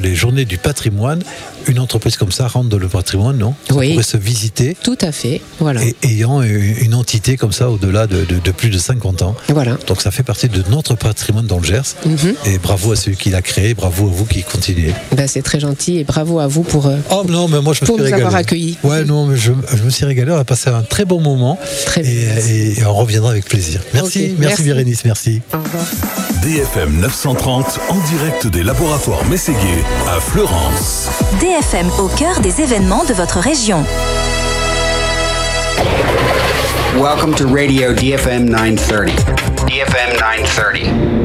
les journées du patrimoine, une entreprise comme ça rentre dans le patrimoine, non ? Ça Oui. pourrait se visiter. Tout à fait, voilà. Et ayant une entité comme ça au-delà de plus de 50 ans. Voilà. Donc ça fait partie de notre patrimoine dans le Gers. Et bravo à celui qui l'a créé, bravo à vous qui continuez. C'est très gentil et bravo à vous pour non, mais moi je me pour suis nous régalé. avoir accueillis. Ouais, non, mais je me suis régalé. On a passé un très bon moment. Très bien. Et on reviendra avec plaisir. Merci, Ok, merci Bérénice, merci. Au revoir. DFM 930 en direct des laboratoires Mességuet à Fleurance. DFM au cœur des événements de votre région. Welcome to Radio DFM 930. DFM 930.